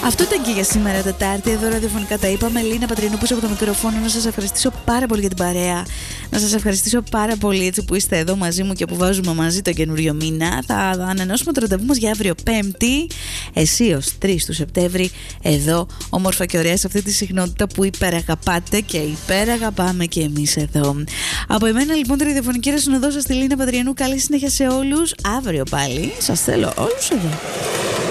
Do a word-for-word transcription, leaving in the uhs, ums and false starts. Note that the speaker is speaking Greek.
Αυτό ήταν και για σήμερα Τετάρτη. Εδώ ραδιοφωνικά τα είπαμε. Λίνα Πατρινού πίσω από το μικρόφωνο. Να σας ευχαριστήσω πάρα πολύ για την παρέα. Να σας ευχαριστήσω πάρα πολύ έτσι που είστε εδώ μαζί μου και που βάζουμε μαζί το καινούριο μήνα. Θα ανανεώσουμε το ραντεβού μας για αύριο Πέμπτη, εσίως τρεις του Σεπτέμβρη, εδώ όμορφα και ωραία σε αυτή τη συχνότητα που υπεραγαπάτε και υπεραγαπάμε και εμείς εδώ. Από εμένα λοιπόν τη ραδιοφωνική ρεσυνοδό σας τη Λίνα Πατριανού. Καλή συνέχεια σε όλους. Αύριο πάλι σας θέλω όλους εδώ.